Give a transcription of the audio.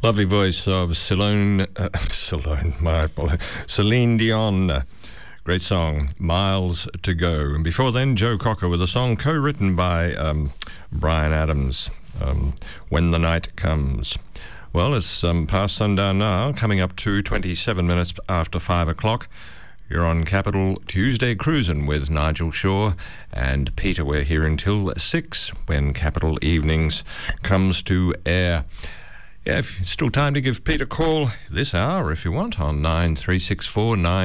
Lovely voice of Celine Dion. Great song, Miles to Go. And before then, Joe Cocker with a song co-written by Bryan Adams, When the Night Comes. Well, it's past sundown now, coming up to 27 minutes after 5 o'clock. You're on Capital Tuesday Cruisin' with Nigel Shaw and Peter. We're here until 6 when Capital Evenings comes to air. Yeah, if still time to give Pete a call this hour if you want on 9364